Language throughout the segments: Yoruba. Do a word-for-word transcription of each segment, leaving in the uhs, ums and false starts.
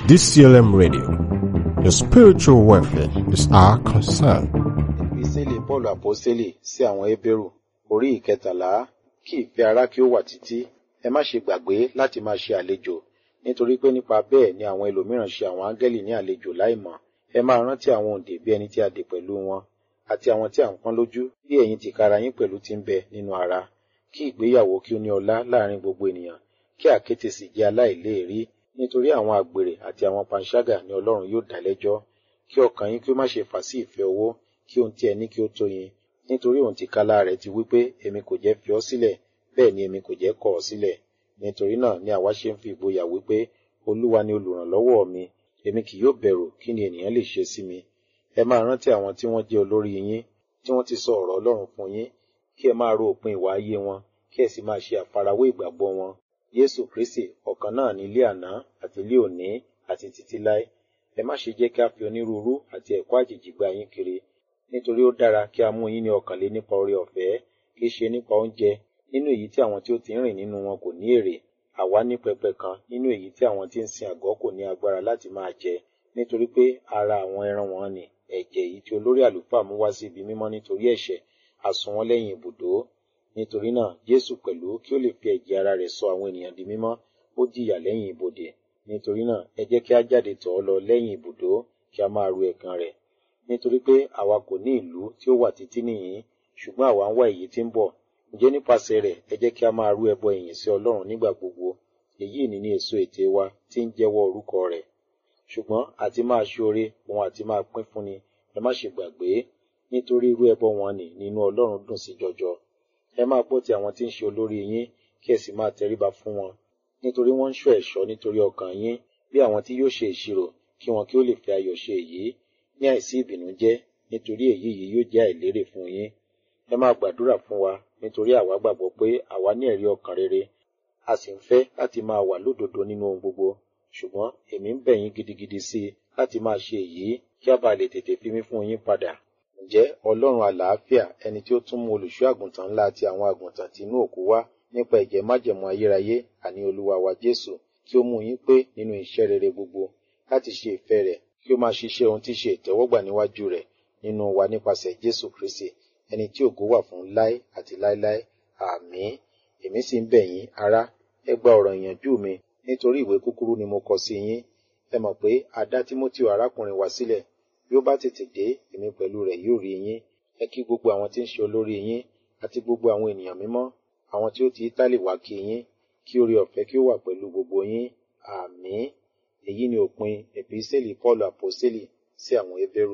D C L M Radio. Your spiritual welfare is our concern. Ìpísẹ́lì Paul Àpọ́sítélì sí àwọn Hébérù orí ìkẹtàlá. Kí ìfẹ́ ara kí ó wà títí. Ẹ má ṣe gbàgbé láti máa ṣe àlejò, nítorí pé nípa bẹ́ẹ̀ ni àwọn ẹlòmíràn ṣe àwọn áńgẹ́lì ní àlejò láìmọ̀. Ẹ máa rántí àwọn òǹdè bí ẹni tí a dè pẹ̀lú wọn, àti àwọn tí à ń pọ́n lójú bí ẹ̀yin tìkára yín pẹ̀lú ti ń bẹ nínú ara. Kí ìgbéyàwó kí ó ní ọlá láàrin gbogbo ènìyàn, kí àkéte sì jẹ́ aláìléèrí, nítorí àwọn àgbèrè àti àwọn panṣágà ni Ọlọ́run yóò dá lẹ́jọ́. Kí ọkàn yín kí ó má ṣe fà sí ìfẹ́ owó, kí ohun tí ẹ ní kí ó tó yín, nítorí òun tìkálára rẹ̀ ti wí pé èmi kò jẹ́ fi ọ́ sílẹ̀, bẹ́ẹ̀ ni èmi kò jẹ́ kọ̀ ọ́ sílẹ̀. Nítorí náà ni àwa ṣe ń fi ìgboyà wí pé Olúwa ni olùrànlọ́wọ́ mi, èmi kì yóò bẹ̀rù kí ni ènìyàn lè ṣe sí mi. Ẹ máa rántí àwọn tí wọ́n jẹ́ olórí yín, tí wọ́n ti sọ ọ̀rọ̀ Ọlọ́run fún yín, kí ẹ máa ro òpin ìwà ayé wọn, kí ẹ sì máa ṣe àfarawé ìgbàgbọ́ wọn. Jésù Kristi ọ̀kan náà ní ilé àná àti ilé òní àti títí láé. Ẹ má ṣe jẹ́ kí a fi onírúurú àti ẹ̀kọ́ àjèjì gba yín kiri, nítorí ó dára kí a mú yín ní ọkàn lé nípa oore ọ̀fẹ́, kì í ṣe nípa oúnjẹ, nínú èyí tí àwọn tí ó ti ń rìn nínú wọn kò ní èrè. Àwa ní pẹpẹ kan nínú èyí tí àwọn tí ń sin àgọ́ kò ní agbára láti máa jẹ, nítorí pé ara àwọn ẹran wọn ni ẹ̀jẹ̀ èyí tí olórí àlùfáà mú wá sí ibi mímọ́ nítorí ẹ̀ṣẹ̀, a sun wọ́n lẹ́yìn ibùdó. Nítorí náà Jésù pẹ̀lú kí ó lè fi ẹ̀jẹ̀ ara rẹ̀ sọ àwọn ènìyàn di mímọ́, ó jìyà lẹ́yìn ibodè. Nítorí náà ẹ jẹ́ kí a jáde tọ̀ ọ́ lọ lẹ́yìn ibùdó, kí a máa ru ẹ̀gàn rẹ̀. Nítorí pé àwa kò ní ìlú tí ó wà títí nìyí, ṣùgbọ́n àwa ń wá èyí tí ń bọ̀. Ǹjẹ́ nípasẹ̀ rẹ̀ ẹ jẹ́ kí a máa rú ẹbọ ìyìn sí Ọlọ́run nígbà gbogbo. Èyí ni ní èso ètè wa tí ń jẹ́wọ́ orúkọ rẹ̀. Ṣùgbọ́n àti máa ṣoore òun àti máa pín fúnni, ẹ má ṣe gbàgbé, nítorí irú ẹbọ wọn ni nínú Ọlọ́run dùn sí jọjọ. Ẹ máa gbọ́ ti àwọn tí ń ṣe olórí yín, kí ẹ sì máa tẹríba fún wọn, nítorí wọ́n ń ṣọ́ ẹ̀ṣọ́ nítorí ọkàn yín, bí àwọn tí yóò ṣe ìṣirò, kí wọn kí ó lè fi ayọ̀ ṣe èyí, ní àìsí ìbìnújẹ́, nítorí èyí yìí yóò jẹ́ àìlérè fún yín. Ẹ máa gbàdúrà fún wa, nítorí àwa gbàgbọ́ pé àwa ní ẹ̀rí ọkàn rere, a sì ń fẹ́ láti máa wà lódodo nínú ohun gbogbo. Ṣùgbọ́n èmi ń bẹ̀ yín gidigidi sí i láti máa ṣe èyí, kí a bá lè tètè fi mí fún yín padà. Ǹjẹ́ Ọlọ́run àlàáfíà, ẹni tí ó tún mú olùṣọ́ àgùntàn ńlá àti àwọn àgùntàn tí inú òkú wá nípa ẹ̀jẹ̀ májẹ̀mú ayérayé, àní Olúwa wa Jésù, kí ó mú yín pé nínú iṣẹ́ rere gbogbo, láti ṣe ìfẹ́ rẹ̀, kí ó máa ṣiṣẹ́ ohun tí ṣe ìtẹ́wọ́gbà níwájú rẹ̀ nínú wa nípasẹ̀ Jésù Kristi, ẹni tí ògo wà fún láé àti láéláé. Àmín. Èmi sì ń bẹ̀ yín, ará, ẹ gba ọ̀rọ̀ ìyànjú mi, nítorí ìwé kúkúrú ni mo kọ sí yín. Ẹ mọ̀ pé a dá Tímótì arákùnrin wa sílẹ̀, bí ó bá tètè dé, èmi pẹ̀lú rẹ̀ yóò rí yín. Ẹ kí gbogbo àwọn tí ń ṣe olórí yín, àti gbogbo àwọn ènìyàn mímọ́, àwọn tí ó ti Ítálì wá kí yín, kí oore ọ̀fẹ́ kí ó wà pẹ̀lú gbogbo yín. Àmín. Èyí ni òpin Epísẹ́lì Paul Àpọ́sítélì sí àwọn Hébérù.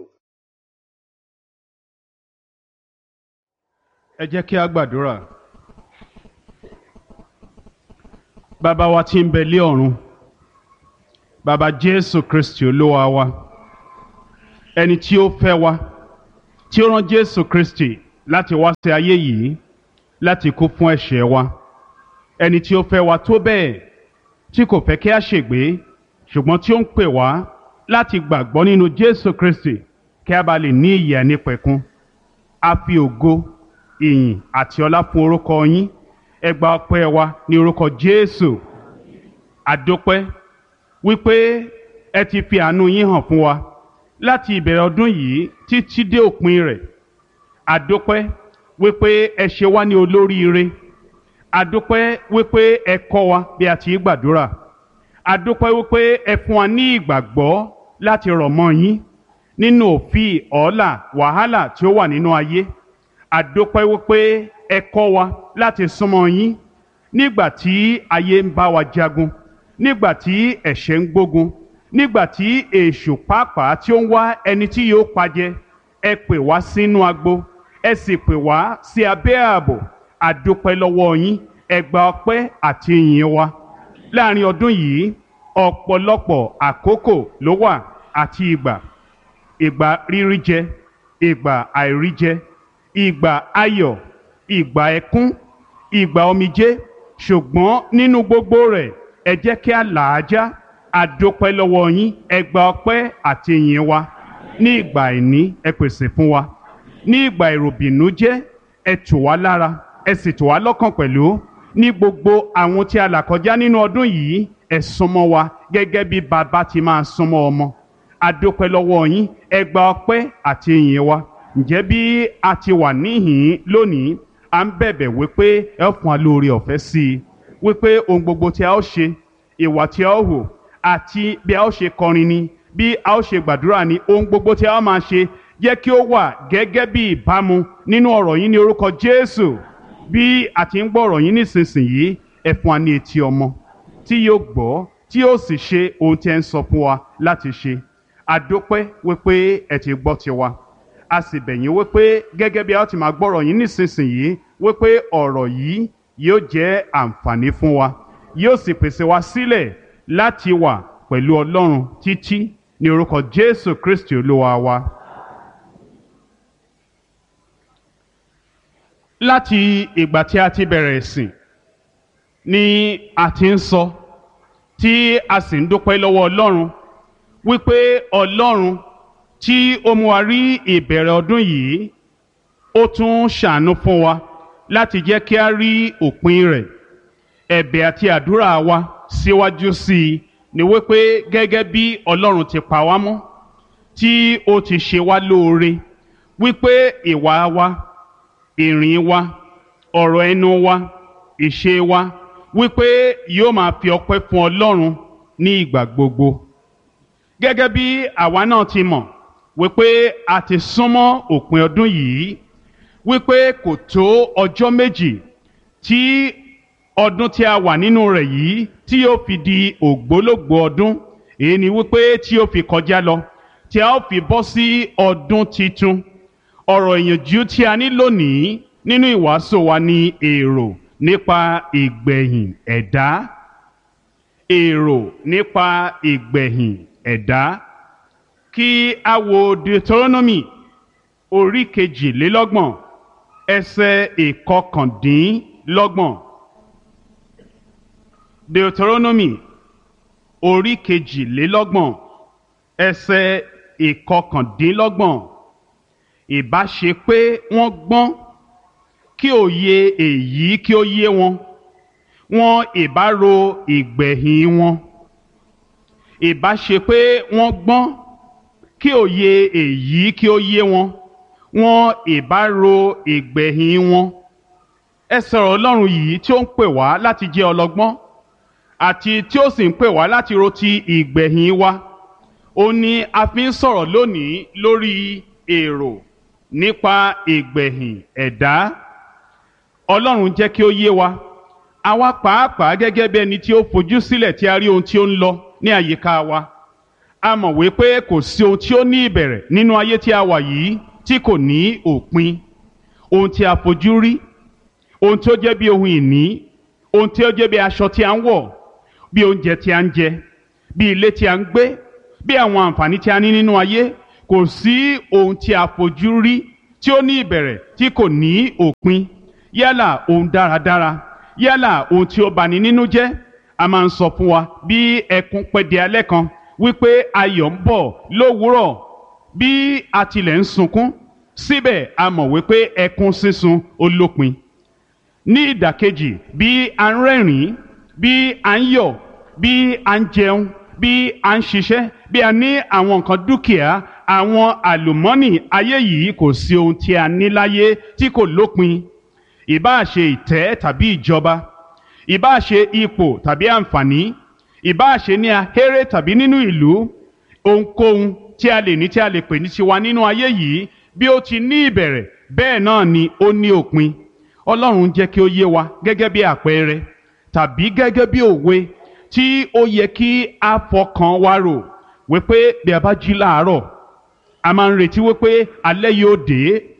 Ẹ jẹ́ kí a gbàdúrà. Bàbá wa tí ń bẹ lé ọ̀run, bàbá Jésù Kristi Olúwa wa, ẹni tí ó fẹ́ wa, tí ó rán Jésù Kristi láti wá sí ayé yìí láti kú fún ẹ̀ṣẹ̀ wa, ẹni tí ó fẹ́ wa tó bẹ́ẹ̀ tí kò fẹ́ kí a ṣègbé, ṣùgbọ́n tí ó ń pè wá láti gbàgbọ́ nínú Jésù Kristi kí a bá lè ní ìyè àìnípẹ̀kun. A fi ògo, ìyìn àti ọlá fún orúkọ yín. Ẹ gba ọpẹ́ wa ní orúkọ Jésù. Àdúpẹ́ wípé ẹ ti fi àánú yín hàn fún wa láti ìbẹ̀rẹ̀ ọdún yìí títí dé òpin rẹ̀. Àdúpẹ́ wípé ẹ ṣe wá ní olóríire. Àdúpẹ́ wípé ẹ kọ́ wa bí a ti gbàdúrà. Àdúpẹ́ wípé ẹ fún wa ní ìgbàgbọ́ láti rọ̀ mọ́ yín nínú òfin ọ̀ọ́là wàhálà tí ó wà nínú ayé. Àdúpẹ́ wípé ẹ kọ́ wa láti súnmọ́ yín nígbà tí ayé ń bá wa jagun, nígbà tí ẹ̀ṣẹ̀ ń gbógun, nígbà tí èṣù pàápàá tí ó ń wá ẹni tí yóò pajẹ. Ẹ pè wá sínú agbo, ẹ sì pè wá sí abẹ́ ààbò. Àdúpẹ́ lọ́wọ́ yín. Ẹ gba ọpẹ́ àti ìyìn wa. Láàrin ọdún yìí ọ̀pọ̀lọpọ̀ àkókò ló wà àti ìgbà, ìgbà rírí jẹ, ìgbà àìrí jẹ, ìgbà ayọ̀, ìgbà ẹkún, ìgbà omijé, ṣùgbọ́n nínú gbogbo rẹ̀ ẹ jẹ́ kí a là á já. Àdúpẹ́ lọ́wọ́ yín. Ẹ gba ọpẹ́ àti ìyìn wa. Ní ìgbà àìní ẹ pèsè fún wa, ní ìgbà ìròbìnújẹ́ ẹ tù wá lára, ẹ sì tù wá lọ́kàn pẹ̀lú. Ní gbogbo àwọn tí a là kọjá nínú ọdún yìí ẹ súnmọ́ wa gẹ́gẹ́ bí bàbá ti máa súnmọ́ ọmọ. A dúpẹ́ lọ́wọ́ yín, ẹ gba ọpẹ́ àti ìyìn wa. Ǹjẹ́ bí a ti wà níhìn lónìí, à ń bẹ̀bẹ̀ wípé ẹ fún wa lóore ọ̀fẹ́ sí i, wípé ohun gbogbo tí a ó ṣe, ìwà tí a ó hù, àti bí a ó ṣe kọrin ni, bí a ó ṣe gbàdúrà ni, ohun gbogbo tí a ó máa ṣe jẹ́ kí ó wà gẹ́gẹ́ bí ìbámu nínú ọ̀rọ̀ yín ní orúkọ Jésù. Bí a ti ń gbọ́ ọ̀rọ̀ yín nísinsìnyí, ẹ fún wa ní etí ọmọ tí yóò gbọ́, tí yóò sì ṣe ohun tí ẹ ń sọ fún wa láti ṣe. A dúpẹ́ wípé ẹ ti gbọ́ tiwa. A sì bẹ̀ yín wípé gẹ́gẹ́ bí a ó ti máa gbọ́ ọ̀rọ̀ yín nísinsìnyí, wípé ọ̀rọ̀ yìí yóò jẹ́ àǹfààní fún wa, yóò sì pèsè wa sílẹ̀ láti wà pẹ̀lú Ọlọ́run títí ní orúkọ Jésù Kristi Olúwa wa. Láti ìgbà tí a ti bẹ̀rẹ̀ ìsìn ni a ti ń sọ, tí a sì ń dúpẹ́ lọ́wọ́ Ọlọ́run wípé Ọlọ́run tí ó mú wa rí ìbẹ̀rẹ̀ ọdún yìí, ó tún ṣàánú fún wa láti jẹ́ kí a rí òpin rẹ̀. Ẹ̀bẹ̀ àti àdúrà wa síwájú sí i ni wípé gẹ́gẹ́ bí Ọlọ́run ti pa wá mọ́, tí ó ti ṣe wá lóore, wípé ìwà wa, ìrìn wa, ọ̀rọ̀ ẹnu wa, ìṣe wa, wípé yóò máa fi ọpẹ́ fún Ọlọ́run ní ìgbà gbogbo. Gẹ́gẹ́ bí àwa náà ti mọ̀ wípé a ti súnmọ́ òpin ọdún yìí, wípé kò tó ọjọ́ méjì tí ọdún tí a wà nínú rẹ̀ yìí tí yóò fi di ògbólógbòó ọdún, èyí ni wípé tí yóò fi kọjá lọ, tí a ó fi bọ́ sí ọdún titun. Ọ̀rọ̀ ìyànjú tí a ní lónìí nínú ìwàásù wa ni èrò nípa ìgbẹ̀yìn ẹ̀dá. Èrò nípa ìgbẹ̀yìn ẹ̀dá. Kí a wo Deuteronomy orí kejìlélọ́gbọ̀n ẹsẹ̀ ìkọkàndínlọ́gbọ̀n. Deuteronomy orí kejìlélọ́gbọ̀n ẹsẹ̀ ìkọkàndínlọ́gbọ̀n. Ìbá ṣe pé wọ́n gbọ́n, kí òye èyí kí ó yé wọn, wọn ìbá ro ìgbẹ̀yìn wọn. Ìbá ṣe pé wọ́n gbọ́n, kí òye èyí kí ó yé wọn, wọn ìbá ro ìgbẹ̀yìn wọn. Ẹ sọ̀rọ̀ Ọlọ́run yìí tí ó ń pè wá láti jẹ́ ọlọ́gbọ́n, àti tí ó sì ń pè wá láti ro ti ìgbẹ̀yìn wa. Ó ní a fi ń sọ̀rọ̀ lónìí lórí èrò nípa ìgbẹ̀yìn ẹ̀dá. Ọlọ́run jẹ́ kí ó yé wa, àwa pàápàá gẹ́gẹ́ bí ẹni tí ó fojú sílẹ̀ tí a rí ohun tí ó ń lọ ní àyíká wa. A mọ̀ wípé kò sí ohun tí ó ní ìbẹ̀rẹ̀ nínú ayé tí a wà yìí tí kò ní òpin. Ohun tí a fojú rí, ohun tí ó jẹ́ bí ohun ìní, ohun tí ó jẹ́ bí aṣọ tí a ń wọ̀, bí oúnjẹ tí a ń jẹ, bí ilé tí a ń gbé, bí àwọn àǹfààní tí a ní nínú ayé, kò sí ohun tí a fojú rí tí ó ní ìbẹ̀rẹ̀ tí kò ní òpin. Yálà ohun dáradára, yálà ohun tí ó bani nínú jẹ́. A máa ń sọ fún wa bí ẹkún pẹ́ di alẹ́ kan wípé ayọ̀ ń bọ̀ lówùúrọ̀. Bí a tilẹ̀ ń sunkún, síbẹ̀ a mọ̀ wípé ẹkún sísun ó lópin. Ní ìdàkejì, bí a ń rẹ́rìn-ín, bí a ń yọ̀, bí a ń jẹun, bí a ń ṣiṣẹ́, bí a ní àwọn nǹkan dúkìá, àwọn àlùmọ́nì ayé yìí, kò sí ohun tí a ní láyé tí kò lópin. Ìbáà ṣe ìtẹ́ tàbí ìjọba, ìbáà ṣe ipò tàbí àǹfààní, ìbáà ṣe ní ahéré tàbí nínú ìlú, ohunkóhun tí a lè ní tí a lè pè ní tiwa nínú ayé yìí, bí ó ti ní ìbẹ̀rẹ̀ bẹ́ẹ̀ náà ni ó ní òpin. Ọlọ́run jẹ́ kí ó yé wa gẹ́gẹ́ bí àpẹẹrẹ tàbí gẹ́gẹ́ bí òwe tí ó yẹ kí a fọkàn wa rò, wípé bí a bá jí láàárọ̀, a máa ń retí wípé alẹ́ yóò dé.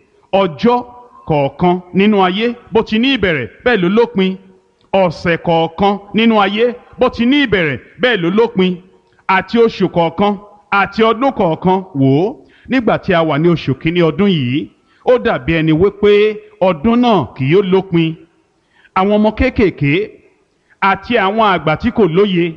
Ọjọ́ kọ̀ọ̀kan nínú ayé bó ti ní ìbẹ̀rẹ̀ bẹ́ẹ̀ ló lópin. Ọ̀sẹ̀ kọ̀ọ̀kan nínú ayé bó ti ní ìbẹ̀rẹ̀ bẹ́ẹ̀ ló lópin. Àti oṣù kọ̀ọ̀kan àti ọdún kọ̀ọ̀kan. Wò ó, nígbà tí a wà ní oṣù kìíní ọdún yìí, ó dàbí ẹni wípé ọdún náà kì yóò lópin. Àwọn ọmọ kéékèèké àti àwọn àgbà tí kò lóye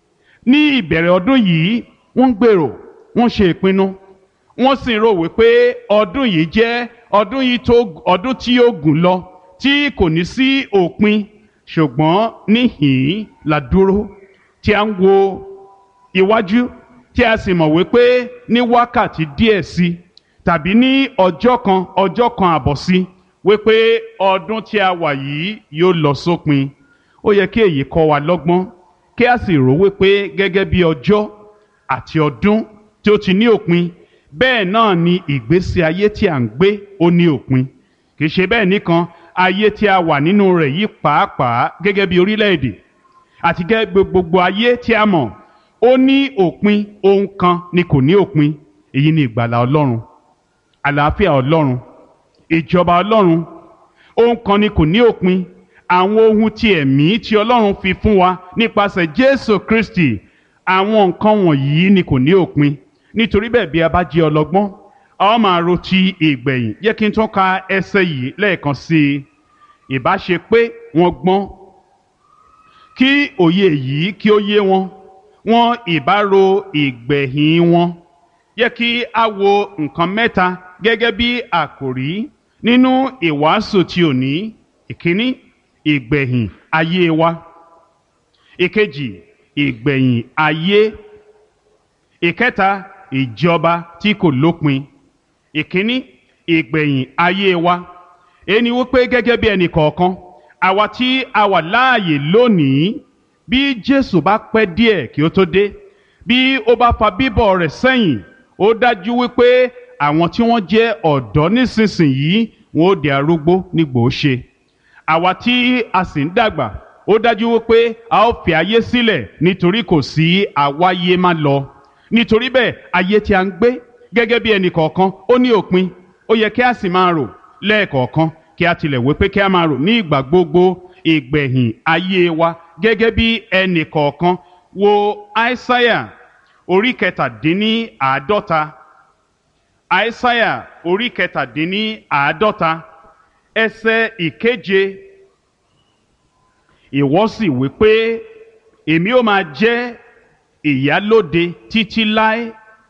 ní ìbẹ̀rẹ̀ ọdún yìí, wọ́n ń gbèrò, wọ́n ṣe ìpinnu, wọ́n sì ń rò wípé ọdún yìí jẹ́ ọdún yìí tó ọdún tí yóò gùn lọ, tí kò ní sí òpin. Ṣùgbọ́n níhìn-ín la dúró tí a ń wo iwájú tí a sì mọ̀ wípé ní wákàtí díẹ̀ sí tàbí ní ọjọ́ kan ọjọ́ kan àbọ̀ sí wípé ọdún tí a wà yìí yóò lọ sópin. Ó yẹ kí èyí kọ́ wa lọ́gbọ́n kí a sì rò wípé gẹ́gẹ́ bí ọjọ́ àti ọdún tí ó ti ní òpin, bẹ́ẹ̀ náà ni ìgbésí ayé tí à ń gbé ó ní òpin. Kì í ṣe bẹ́ẹ̀ nìkan, ayé tí a wà nínú rẹ̀ yìí pàápàá gẹ́gẹ́ bí orílẹ̀-èdè àti gẹ́gẹ́ bí gbogbo ayé tí a mọ̀ ó ní òpin. Ohun kan ni kò ní òpin, èyí ni ìgbàlà Ọlọ́run, àlàáfíà Ọlọ́run, ìjọba Ọlọ́run. Ohun kan ni kò ní òpin, àwọn ohun ti ẹ̀mí tí Ọlọ́run fi fún wa nípasẹ̀ Jésù Kristi, àwọn nǹkan wọ̀nyí ni kò ní òpin. Nítorí bẹ́ẹ̀ bí a bá jẹ́ ọlọ́gbọ́n, a ó máa ro ti ìgbẹ̀yìn. Jẹ́ kí n tún ka ẹsẹ̀ yìí lẹ́ẹ̀kan sí i. Ìbá ṣe pé wọ́n gbọ́n, kí òye yìí kí ó yé wọn, wọn ìbá ro ìgbẹ̀yìn wọn. Jẹ́ kí a wo nǹkan mẹ́ta gẹ́gẹ́ bí àkòrí nínú ìwàásù ti òní. Ìkíní, ìgbẹ̀yìn ayé wa. Ìkejì, ìgbẹ̀yìn ayé. Ìkẹta, ìjọba tí kò lópin. Ìkíní, ìgbẹ̀yìn ayé wa. Ẹni wípé gẹ́gẹ́ bí ẹnì kọ̀ọ̀kan, àwa tí a wà láàyè lónìí, bí Jésù bá pẹ́ díẹ̀ kí ó tó dé, bí ó bá fa bíbọ̀ rẹ̀ sẹ́yìn, ó dájú wípé àwọn tí wọ́n jẹ́ ọ̀dọ́ nísinsìnyí wọn ó di arúgbó nígbò ó ṣe. Àwa tí a sì ń dàgbà, ó dájú wípé a ó fi ayé sílẹ̀ nítorí kò sí àwáyé má lọ. Nítorí bẹ́ẹ̀ ayé tí a ń gbé gẹ́gẹ́ bí ẹnì kọ̀ọ̀kan ó ní òpin. Ó yẹ kí a sì máa rò lẹ́ẹ̀kọ̀ọ̀kan, kí a tilẹ̀ wí pé kí a máa rò ní ìgbà gbogbo ìgbẹ̀yìn ayé wa gẹ́gẹ́ bí ẹnì kọ̀ọ̀kan. Wo Aísáyà orí kẹtàdínní àádọ́ta. Aísáyà orí kẹtàdínní àádọ́ta ẹsẹ̀ ìkeje. Ìwọ sì wí pé èmi ó máa jẹ́ ìyálóde títí láé.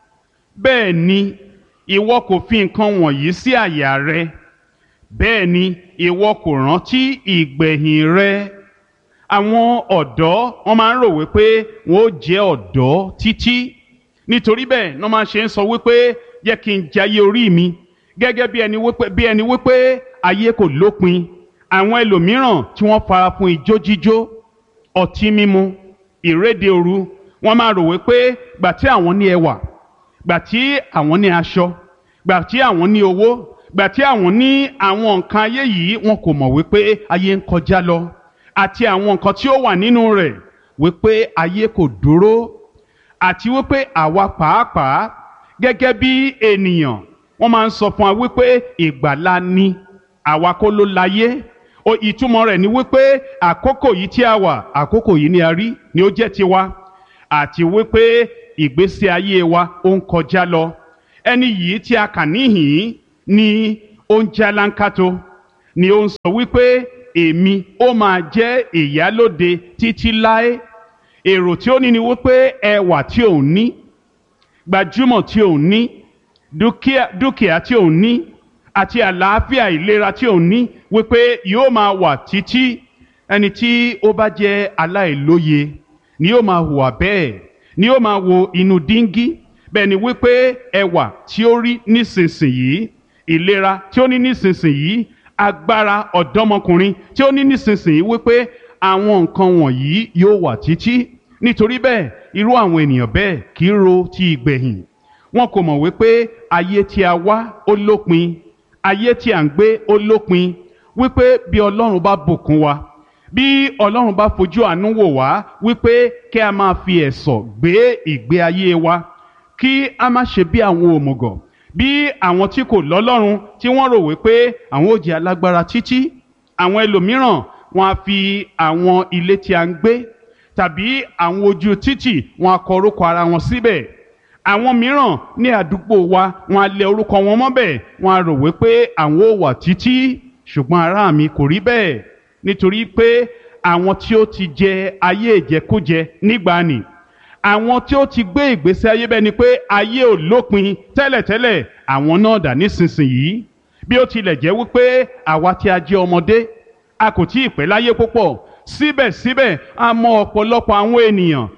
Bẹ́ẹ̀ ni ìwọ kò fi nǹkan wọ̀nyí sí àyà rẹ, bẹ́ẹ̀ ni ìwọ kò rántí ìgbẹ̀yìn rẹ. Àwọn ọ̀dọ́ wọ́n máa ń rò wípé wọ́n ó jẹ́ ọ̀dọ́ títí. Nítorí bẹ́ẹ̀ wọ́n máa ṣe ń sọ wípé jẹ́ kí n jayé orí mi, gẹ́gẹ́ bí ẹni wípé bí ẹni wípé ayé kò lópin. Àwọn ẹlòmíràn tí wọ́n fara fún ijó jíjó, ọtí mímu, ìréde òru, wọ́n máa rò wípé gbà tí àwọn ní ẹwà, gbà tí àwọn ní aṣọ, gbà tí àwọn ní owó, gbà tí àwọn ní àwọn nǹkan ayé yìí, wọn kò mọ̀ wípé ayé ń kọjá lọ, àti àwọn nǹkan tí ó wà nínú rẹ̀, wípé ayé kò dúró, àti wípé àwa pàápàá gẹ́gẹ́ bí ènìyàn wọ́n máa ń sọ fún wa wípé ìgbàlà ni, àwa kọ́ ló láyé. O ìtumọ̀ rẹ̀ ni wípé àkókò yìí tí a wà, àkókò yìí ni a rí, ni ó jẹ́ tiwa, àti wípé ìgbésí ayé wa ó ń kọjá lọ. Ẹni yìí tí a kà níhìn ni ó ń jálánkátó, ni ó ń sọ wípé èmi ó máa jẹ́ ìyálóde títí láé. Èrò tí ó ní ni wípé ẹwà tí òun ní, gbajúmọ̀ tí òun ní, dúkìá dúkìá tí òun ní, àti àlàáfíà ìlera tí òun ní, wípé yóò máa wà títí. Ẹni tí ó bá jẹ́ aláìlóye ni yóò máa hùwà bẹ́ẹ̀, ni yóò máa wo inú díngí. Bẹ́ẹ̀ ni wípé ẹwà tí ó rí nísinsìnyí, ìlera tí ó ní nísinsìnyí, agbára ọ̀dọ́mọkùnrin tí ó ní nísinsìnyí, wípé àwọn nǹkan wọ̀nyí yóò wà títí. Nítorí bẹ́ẹ̀ irú àwọn ènìyàn bẹ́ẹ̀ kì í ro ti ìgbẹ̀yìn. Wọn kò mọ̀ wípé ayé tí a wá ó lópin, ayé tí à ń gbé ó lópin. Wípé bí Ọlọ́run bá bùkún wa, bí Ọlọ́run bá fojú àánú wò wá, wípé kí a máa fi ẹ̀sọ̀ gbé ìgbé ayé wa, kí a má ṣe bí àwọn òmùgọ̀, bí àwọn tí kò lọ́lọ́run tí wọ́n rò wípé àwọn ó jẹ́ alágbára títí. Àwọn ẹlòmíràn wọn á fi àwọn ilé tí a ń gbé tàbí àwọn ojú títì wọn á kọ orúkọ ara wọn síbẹ̀. Àwọn mìíràn ní àdúgbò wa wọn á lẹ orúkọ wọn mọ́bẹ̀, wọn á rò wípé àwọn ó wà títí. Ṣùgbọ́n ará mi, kò rí bẹ́ẹ̀. Nítorí pé àwọn tí ó ti jẹ ayé ìjẹkújẹ nígbàanì, àwọn tí ó ti gbé ìgbésí ayé bẹ́ẹ̀ ni pé ayé ò lópin tẹ́lẹ̀tẹ́lẹ̀, àwọn náà dà nísinsìnyí. Bí ó tilẹ̀ jẹ́ wípé àwa tí a jẹ́ ọmọdé, a kò tí ì pẹ́ láyé púpọ̀, síbẹ̀síbẹ̀ a mọ ọ̀pọ̀lọpọ̀ àwọn ènìyàn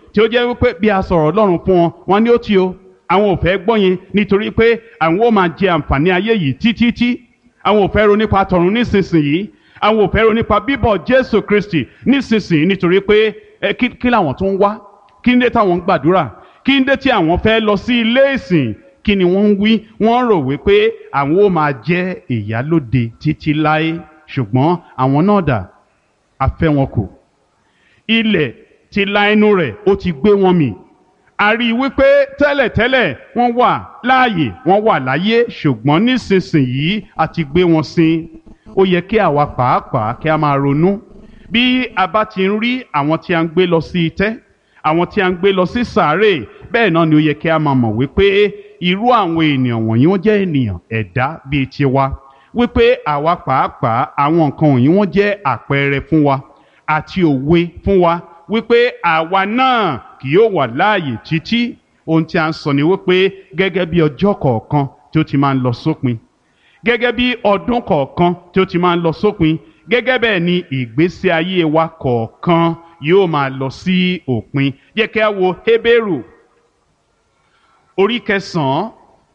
tí ó jẹ́ wípé bí a sọ̀rọ̀ Ọlọ́run fún wọn wọn ní ó ti o àwọn ò fẹ́ gbọ́ yẹn nítorí pé àwọn ó máa jẹ àǹfààní ayé yìí títí àwọn ò fẹ́ ro nípa tọ̀run nísinsìnyí àwọn ò fẹ́ ro nípa bíbọ̀ Jésù Kristi nísinsìnyí nítorí pé ẹ kí kí làwọn tó ń wá kí ń dé táwọn ń gbàdúrà kí ń dé tí àwọn fẹ́ lọ sí ilé ìsìn kí ni wọ́n ń wí wọ́n rò wípé àwọn ó máa jẹ́ ìyálóde títí láé ṣùgbọ́n àwọn náà dà a fẹ́ wọn kù ilẹ̀ ti la ẹnu rẹ̀ ó ti gbé wọn mì a rí i wípé tẹ́lẹ̀tẹ́lẹ̀ wọ́n wà láàyè wọ́n wà láyé ṣùgbọ́n nísinsìnyí a ti gbé wọn sin ó yẹ kí àwa pàápàá kí a máa ronú bí a bá ti ń rí àwọn tí a ń gbé lọ sí itẹ́ àwọn tí a ń gbé lọ sí sàárè bẹ́ẹ̀ náà ni ó yẹ kí a máa mọ̀ wípé irú àwọn ènìyàn wọ̀nyí wọ́n jẹ́ ènìyàn ẹ̀dá bíi tiwa wípé àwa pàápàá àwọn nǹkan wọ̀nyí wọ́n jẹ́ àpẹẹrẹ fún wa àti òwe fún wa wípé àwa náà kì yóò wà láàyè títí ohun tí a ń sọ ni wípé gẹ́gẹ́ bí ọjọ́ kọ̀ọ̀kan tí ó ti máa ń lọ sópin gẹ́gẹ́ bí ọdún kọ̀ọ̀kan tí ó ti máa ń lọ sópin gẹ́gẹ́ bẹ́ẹ̀ ni ìgbésí ayé wa kọ̀ọ̀kan yóò máa lọ sí òpin jẹ́ kí a wo Hébérù orí kẹsàn-án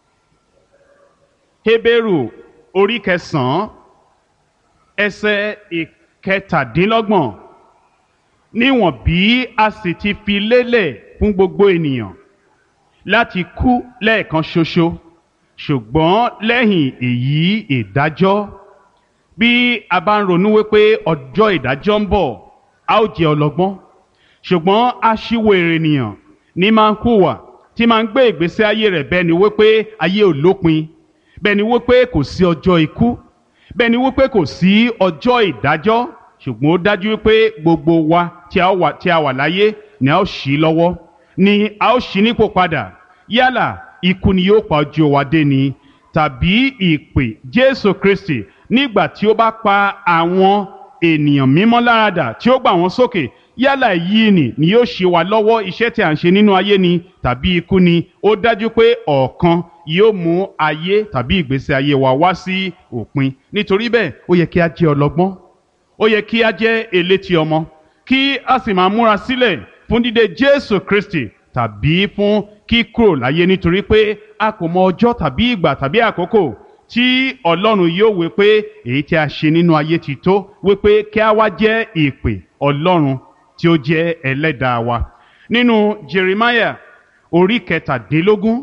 Hébérù orí kẹsàn-án ẹsẹ̀ ìkẹtàdínlọ́gbọ̀n níwọ̀n bí a sì ti fi lélẹ̀ fún gbogbo ènìyàn láti kú lẹ́ẹ̀kan ṣoṣo ṣùgbọ́n lẹ́yìn èyí ìdájọ́ bí a bá ń ronú wípé ọjọ́ ìdájọ́ ń bọ̀ a ó jẹ́ ọlọ́gbọ́n ṣùgbọ́n aṣiwèrè ènìyàn ní máa ń hùwà tí máa ń gbé ìgbésí ayé rẹ̀ bẹ́ẹ̀ ni wípé ayé ò lópin bẹ́ẹ̀ ni wípé kò sí ọjọ́ ikú bẹ́ẹ̀ ni wípé kò sí ọjọ́ ìdájọ́ ṣùgbọ́n ó dájú wípé gbogbo wa tí a wà tí a wà láyé ni a ó ṣí lọ́wọ́ ni a ó ṣí nípò padà yálà ikú ni yóò pa ojú wa dé ni tàbí ìpè Jésù Kristi nígbà tí ó bá pa àwọn ènìyàn mímọ́ láradà tí ó gbà wọ́n sókè yálà èyí ni ni yóò ṣe wá lọ́wọ́ iṣẹ́ tí a ń ṣe nínú ayé ni tàbí ikú ni ó dájú pé ọ̀kan yóò mú ayé tàbí ìgbésí ayé wa wá sí òpin nítorí bẹ́ẹ̀ ó yẹ kí a jẹ́ ọlọ́gbọ́n ó yẹ kí a jẹ́ elétí ọmọ kí a sì máa múra sílẹ̀ fún dídé Jésù Kristi tàbí fún kíkúrò láyé nítorí pé a kò mọ ọjọ́ tàbí ìgbà tàbí àkókò tí Ọlọ́run yóò wí pé èyí tí a ṣe nínú ayé ti tó wí pé kí a wá jẹ́ ìpè Ọlọ́run tí ó jẹ́ ẹlẹ́dàá wa nínú Jeremiah orí kẹtàdínlógún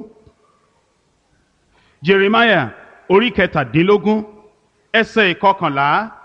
Jeremiah orí kẹtàdínlógún ẹsẹ̀ ìkọkànlá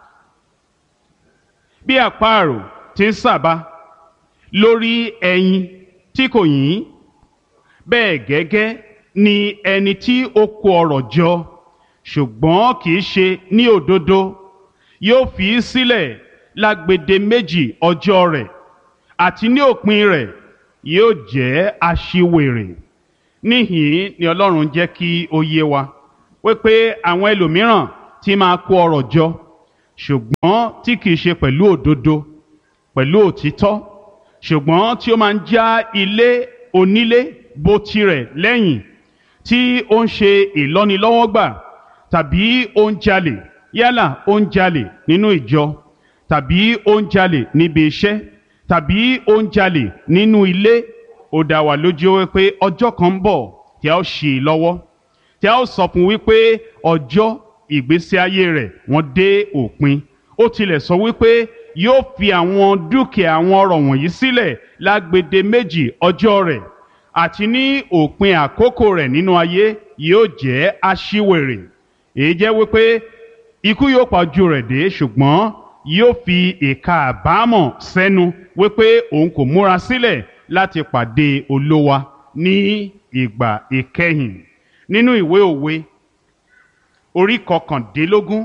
bí àparò ti ń sàbà lórí ẹyin tí kò yín bẹ́ẹ̀ gẹ́gẹ́ ni ẹni tí ó kó ọrọ̀ jọ ṣùgbọ́n kì í ṣe ní òdodo yóò fi í sílẹ̀ lágbede méjì ọjọ́ rẹ̀ àti ní òpin rẹ̀ yóò jẹ́ aṣiwèrè. Níhìn ni Ọlọ́run jẹ́ kí ó yé wa wípé àwọn ẹlòmíràn tí máa kó ọrọ̀ jọ ṣùgbọ́n tí kìí ṣe pẹ̀lú òdodo pẹ̀lú òtítọ́ ṣùgbọ́n tí ó máa ń já ilé onílé bó tirẹ̀ lẹ́yìn tí ó ń ṣe ìlọ́nilọ́wọ́gbà tàbí ó ń jalè yálà ó ń jalè nínú ìjọ tàbí ó ń jalè níbi iṣẹ́ tàbí ó ń jalè nínú ilé ó dá wa lójú wípé ọjọ́ kan ń bọ̀ tí a ó ṣì í lọ́wọ́ tí a ó sọ fún wípé ọjọ́ ìgbésí ayé rẹ̀ wọ́n dé òpin ó tilẹ̀ sọ wípé yóò fi àwọn dúkìá àwọn ọrọ̀ wọ̀nyí sílẹ̀ lágbede méjì ọjọ́ rẹ̀ àti ní òpin àkókò rẹ̀ nínú ayé yóò jẹ́ aṣiwèrè èyí jẹ́ wípé ikú yóò pa ojú rẹ̀ dé ṣùgbọ́n yóò fi ìka àbámọ̀ sẹ́nu wípé òun kò múra sílẹ̀ láti pàdé Olúwa ní ìgbà ìkẹyìn nínú ìwé òwe orí kọkàndínlógún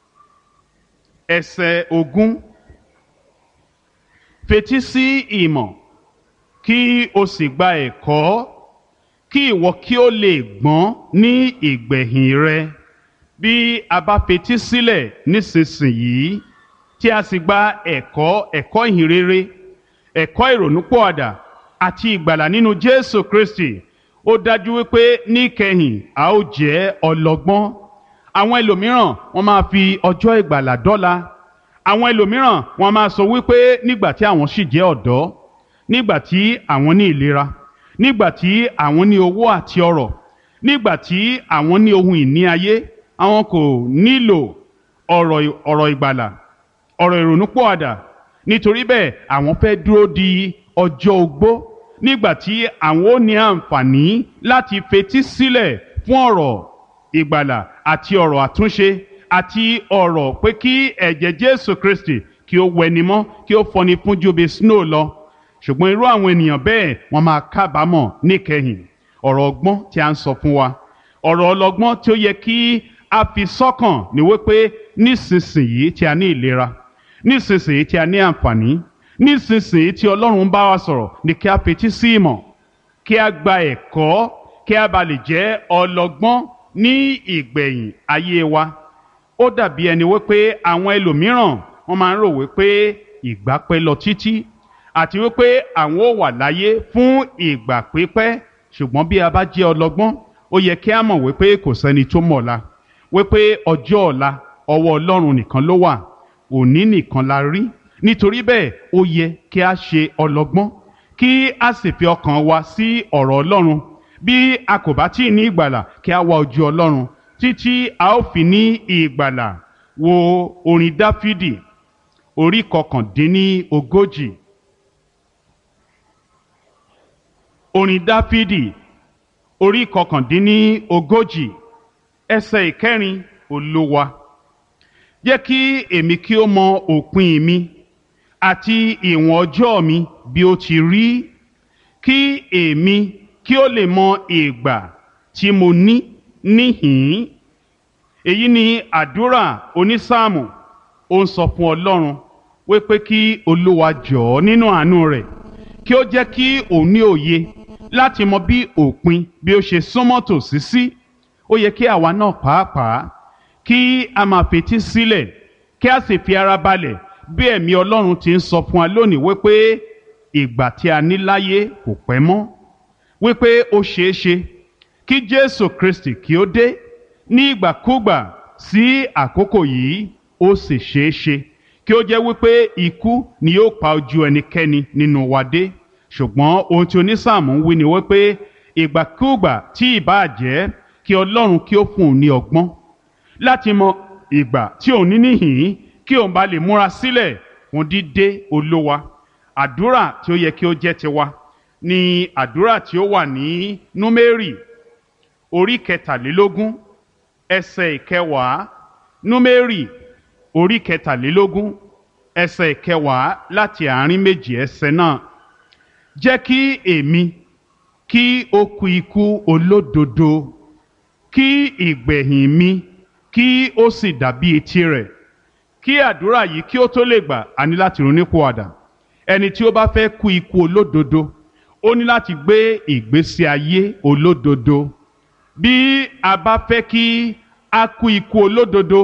ẹsẹ̀ ogún fetí sí ìmọ̀ kí o sì gba ẹ̀kọ́ kí ìwọ kí o lè gbọ́n ní ìgbẹ̀yìn rẹ bí a bá fetí sílẹ̀ nísinsìnyí tí a sì gba ẹ̀kọ́ ẹ̀kọ́ ìhìnrere ẹ̀kọ́ ìrònúpọ̀àdà àti ìgbàlà nínú Jésù Kristi ó dájú wípé níkẹyìn a ó jẹ́ ọlọ́gbọ́n àwọn ẹlòmíràn wọ́n máa fi ọjọ́ ìgbàlà dọ́là àwọn ẹlòmíràn wọ́n máa sọ wípé nígbà tí àwọn sì jẹ́ ọ̀dọ́ nígbà tí àwọn ní ìlera, nígbà tí àwọn ní owó àti ọrọ̀, nígbà tí àwọn ní ohun ìní ayé, àwọn kò nílò ọ̀rọ̀ ọ̀rọ̀ ìgbàlà, ọ̀rọ̀ ìrònúpìwàdà. Nítorí bẹ́ẹ̀ àwọn fẹ́ dúró di ọjọ́ ogbó nígbà tí àwọn ó ní àǹfààní láti fetí sílẹ̀ fún ọ̀rọ̀ ìgbàlà àti ọ̀rọ̀ àtúnṣe àti ọ̀rọ̀ pé kí ẹ̀jẹ̀ Jésù Kristi kí ó wẹni mọ́, kí ó fọni fún ju bí snow lọ. Ṣùgbọ́n irú àwọn ènìyàn bẹ́ẹ̀ wọ́n máa kábàámọ̀ níkẹyìn. Ọ̀rọ̀ ọgbọ́n tí a ń sọ fún wa, ọ̀rọ̀ ọlọ́gbọ́n tí ó yẹ kí a fi sọ́kàn ní wípé nísinsìnyí tí a ní ìlera, nísinsìnyí tí a ní àǹfààní, nísinsìnyí tí Ọlọ́run bá wa sọ̀rọ̀ ní kí a fetí sí ìmọ̀, kí a gba ẹ̀kọ́, kí a bá lè jẹ́ ọlọ́gbọ́n ní ìgbẹ̀yìn ayé wa. Ó dàbí ẹni wípé àwọn ẹlòmíràn wọ́n máa ń rò wípé ìgbà pẹ́ lọ títí àti wípé àwọn ó wà láyé fún ìgbà pípẹ́. Ṣùgbọ́n bí a bá jẹ́ ọlọ́gbọ́n, ó yẹ kí a mọ̀ wípé kò sẹ́ni tó mọ̀ ọ̀la, wípé ọjọ́ ọ̀la ọwọ́ Ọlọ́run nìkan ló wà, òní nìkan la rí. Nítorí bẹ́ẹ̀ ó yẹ kí a ṣe ọlọ́gbọ́n, kí a sì fi ọkàn wa sí ọ̀rọ̀ Ọlọ́run. Bí a kò bá tíì ní ìgbàlà, kí a wá ojú Ọlọ́run títí a ó fi ní ìgbàlà. Wo orin Dáfídì orí kọkàndínní ogójì. Orin Dáfídì orí kọkàndínní ogójì ẹsẹ̀ ìkẹrin. Olúwa, jẹ́ kí èmi kí ó mọ òpin mi àti ìwọ̀n ọjọ́ mi bí ó ti rí, kí èmi kí ó lè mọ ìgbà tí mo ní níhìn-ín. Èyí ni àdúrà onísáàmù. Ó ń sọ fún Ọlọ́run wípé kí Olúwa jọ̀ọ́ nínú àánú rẹ̀ kí ó jẹ́ kí òun ní òye láti mọ bí òpin bí ó ṣe súnmọ́ tòsí sí. Ó yẹ kí àwa náà pàápàá kí a máa fetí sílẹ̀, kí a sì fi ara balẹ̀ bí ẹ̀mí Ọlọ́run ti ń sọ fún wa lónìí wípé ìgbà tí a ní láyé kò pẹ́ mọ́, wípé ó ṣeé ṣe kí Jésù Kristi kí ó dé ní ìgbàkúgbà sí àkókò yìí. Ó sì ṣeé ṣe kí ó jẹ́ wípé ikú ni yóò pa ojú ẹnikẹ́ni nínú wa dé. Ṣùgbọ́n ohun tí onísáàmù ń wí ni wípé ìgbàkúgbà tí ìbáà jẹ́, kí Ọlọ́run kí ó fún un ní ọgbọ́n láti mọ ìgbà tí òun ní níhìn-ín, kí òun bá lè múra sílẹ̀ fún dídé Olúwa. Àdúrà tí ó yẹ kí ó jẹ́ tiwa ni àdúrà tí ó wà ní Númérì orí kẹtàlélógún ẹsẹ̀ ìkẹwàá. Númérì orí kẹtàlélógún ẹsẹ̀ ìkẹwàá láti àárín méjì ẹsẹ̀ náà. Jẹ́ kí èmi kí ó kú ikú olódodo, kí ìgbẹ̀yìn mi kí ó sì dàbí etí rẹ̀. Kí àdúrà yìí kí ó tó lè gbà, a ní láti ronúpìwàdà. Ẹni tí ó bá fẹ́ kú ikú olódodo, ó ní láti gbé ìgbésí ayé olódodo. Bí a bá fẹ́ kí a kú ikú olódodo,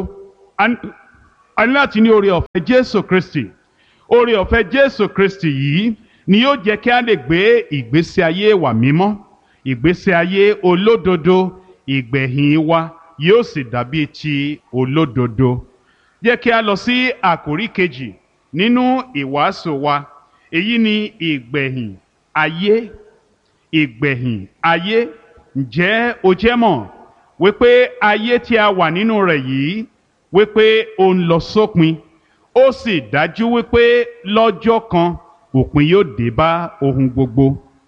a ní láti ní oore ọ̀fẹ́ Jésù Kristi. Oore ọ̀fẹ́ Jésù Kristi yìí ni yóò jẹ́ kí a lè gbé ìgbésí ayé wa mímọ́, ìgbésí ayé olódodo. Ìgbẹ̀yìn wa yóò sì dàbí ti olódodo. Jẹ́ kí a lọ sí àkórí kejì nínú ìwàásù wa. Èyí ni ìgbẹ̀yìn ayé. Ìgbẹ̀yìn ayé. Ǹjẹ́ o jẹ́ mọ̀ wípé ayé tí a wà nínú rẹ̀ yìí wípé ó ń lọ sópin? Ó sì dájú wípé lọ́jọ́ kan òpin yóò dé bá ohun gbogbo.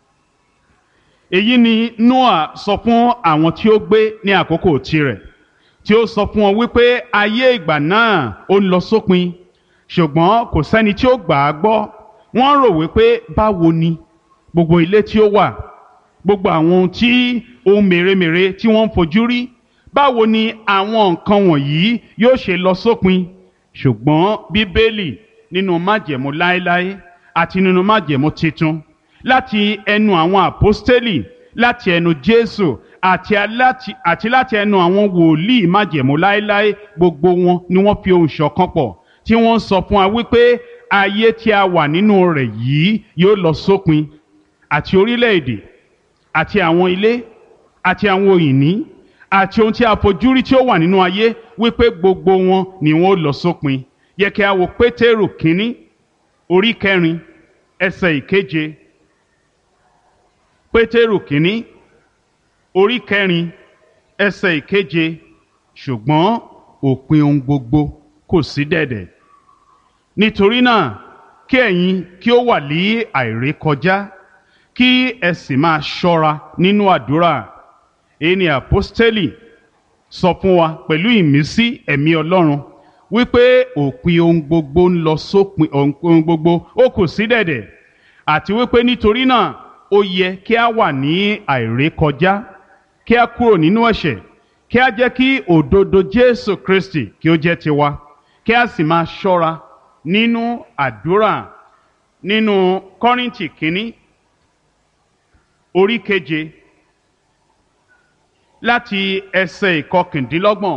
Èyí ni Nóà sọ fún àwọn tí ó gbé ní àkókò tirẹ̀, tí ó sọ fún wọn wípé ayé ìgbà náà ó ń lọ sópin. Ṣùgbọ́n kò sẹ́ni tí ó gbà á gbọ́. Wọ́n rò wípé báwo ni gbogbo ilé tí ó wà, gbogbo àwọn ohun tí ohun mèremère tí wọ́n ń fojú rí, báwo ni àwọn nǹkan wọ̀nyí yóò ṣe lọ sópin? Ṣùgbọ́n Bíbélì nínú májẹ̀mú láéláé àti nínú májẹ̀mú titun, láti ẹnu àwọn àpọ́stélì, láti ẹnu Jésù àti láti àti láti ẹnu àwọn wòlíì májẹ̀mú láéláé, gbogbo wọn ni wọ́n fi ohùn ṣọ̀kan pọ̀ tí wọ́n sọ fún wa wípé ayé tí a wà nínú rẹ̀ yìí yóò lọ sópin. Àti orílẹ̀-èdè àti àwọn ilé àti àwọn òyìnbí àti ohun tí a fojú rí tí ó wà nínú ayé, wípé gbogbo wọn ni wọn ó lọ sópin. Yẹ kí a wo Pétérù kínní orí kẹrin ẹsẹ̀ ìkeje Pétérù kínní orí kẹrin ẹsẹ̀ ìkeje, ṣùgbọ́n òpin ohun gbogbo kò sí dẹ̀dẹ̀. Nítorí náà kí ẹ̀yin kí ó wà ní àìrékọjá, kí ẹ sì máa ṣọ́ra nínú àdúrà. Èyí ni àpọ́stélì sọ fún wa pẹ̀lú ìmísí ẹ̀mí Ọlọ́run wípé òpin ohun gbogbo ń lọ sópin, ohun gbogbo ó kù sí dẹ̀dẹ̀, àti wípé nítorí náà ó yẹ kí a wà ní àìrékọjá, kí a kúrò nínú ẹ̀ṣẹ̀, kí a jẹ́ kí òdodo Jésù Kristi kí ó jẹ́ tiwa, kí a sì máa ṣọ́ra nínú àdúrà. Nínú Kọ́ríńtì kínní orí keje láti ẹsẹ̀ ìkọkàndínlọ́gbọ̀n.